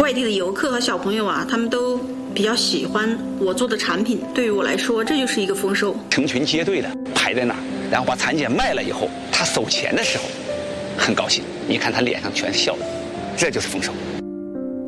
外地的游客和小朋友啊，他们都比较喜欢我做的产品。对于我来说，这就是一个丰收。 成群结队的排在那儿，然后把蚕茧卖了以后，他收钱的时候很高兴，你看他脸上全是笑容，这就是丰收。